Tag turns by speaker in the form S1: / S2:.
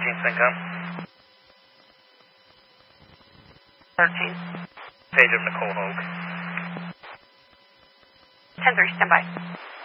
S1: CENTCOM.
S2: 13.
S1: Page of Nicole Hogue.
S2: 10-3, stand by.